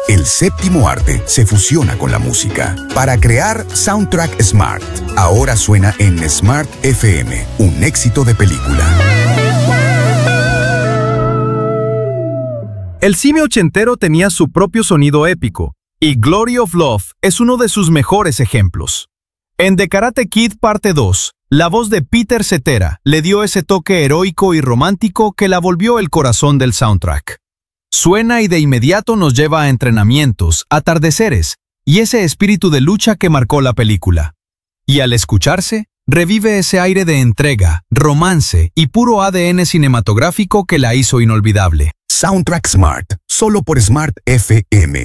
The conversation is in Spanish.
El séptimo arte se fusiona con la música para crear Soundtrack Smart. Ahora suena en Smart FM, un éxito de película. El cine ochentero tenía su propio sonido épico, y Glory of Love es uno de sus mejores ejemplos. En The Karate Kid Parte 2, la voz de Peter Cetera le dio ese toque heroico y romántico que la volvió el corazón del soundtrack. Suena y de inmediato nos lleva a entrenamientos, atardeceres y ese espíritu de lucha que marcó la película. Y al escucharse, revive ese aire de entrega, romance y puro ADN cinematográfico que la hizo inolvidable. Soundtrack Smart, solo por Smart FM.